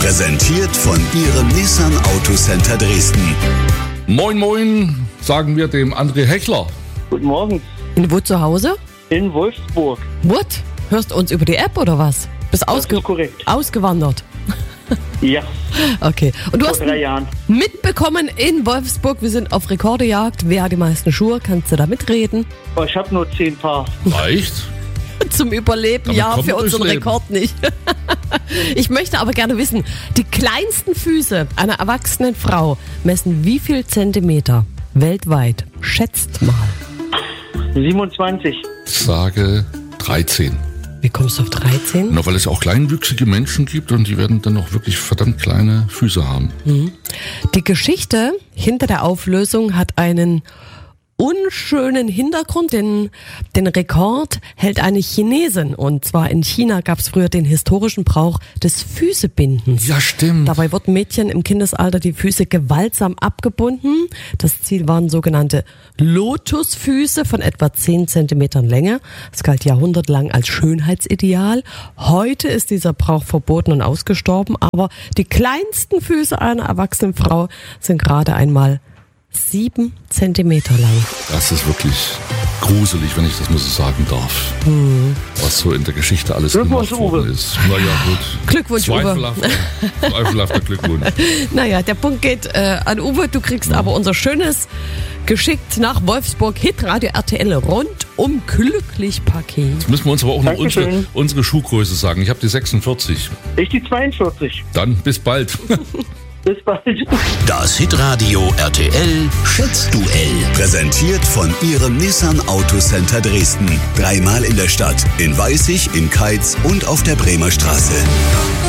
Präsentiert von Ihrem Nissan Autocenter Dresden. Moin moin, sagen wir dem André Hechler. Guten Morgen. In wo zu Hause? In Wolfsburg. What? Hörst du uns über die App oder was? Bist Das ist korrekt. ausgewandert? Ja, Okay. Und du vor hast 3 Jahren. mitbekommen in Wolfsburg, wir sind auf Rekordejagd. Wer hat die meisten Schuhe? Kannst du da mitreden? Aber ich habe nur 10 Paar. Reicht? Zum Überleben, Damit ja, kommt für man unseren durchs Leben. Rekord nicht. Ich möchte aber gerne wissen, die kleinsten Füße einer erwachsenen Frau messen wie viel Zentimeter weltweit? Schätzt mal. 27. Ich sage 13. Wie kommst du auf 13? Na, weil es auch kleinwüchsige Menschen gibt und die werden dann auch wirklich verdammt kleine Füße haben. Die Geschichte hinter der Auflösung hat einen unschönen Hintergrund, denn den Rekord hält eine Chinesin. Und zwar in China gab es früher den historischen Brauch des Füßebindens. Ja, stimmt. Dabei wurden Mädchen im Kindesalter die Füße gewaltsam abgebunden. Das Ziel waren sogenannte Lotusfüße von etwa 10 Zentimetern Länge. Es galt jahrhundertelang als Schönheitsideal. Heute ist dieser Brauch verboten und ausgestorben, aber die kleinsten Füße einer erwachsenen Frau sind gerade einmal 7 Zentimeter lang. Das ist wirklich gruselig, wenn ich das mal so sagen darf. Was so in der Geschichte alles Glückwunsch, gemacht worden Uwe. ist. Naja, gut. Glückwunsch, Uwe. Zweifelhafter Glückwunsch. Naja, der Punkt geht an Uwe. Du kriegst aber unser schönes, geschickt nach Wolfsburg Hitradio RTL rundum glücklich Paket. Jetzt müssen wir uns aber auch noch Dankeschön. unsere Schuhgröße sagen. Ich habe die 46. Ich die 42. Dann bis bald. Bis bald. Das Hitradio RTL Schätzduell. Präsentiert von Ihrem Nissan Autocenter Dresden. 3-mal in der Stadt. In Weißig, in Keitz und auf der Bremer Straße.